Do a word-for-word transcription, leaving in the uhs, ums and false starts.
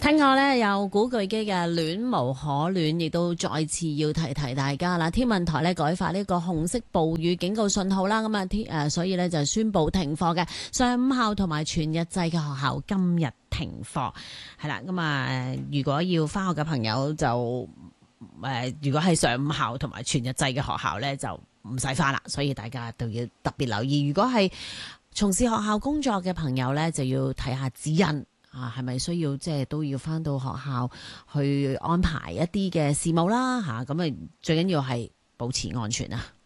聽過呢有古巨基嘅戀無可戀，亦都再次要提提大家啦。天文台呢改發呢個紅色暴雨警告信號啦，咁啊天誒，所以呢就宣布停課嘅上午校同埋全日制嘅學校今日停課係啦。咁啊，如果要翻學嘅朋友就誒、呃，如果係上午校同埋全日制嘅學校呢，就唔使翻啦。所以大家都要特別留意。如果係從事學校工作嘅朋友呢，就要睇下指引。啊，係咪需要即係都要返到學校去安排一啲嘅事務啦？嚇，咁啊最緊要係保持安全啊！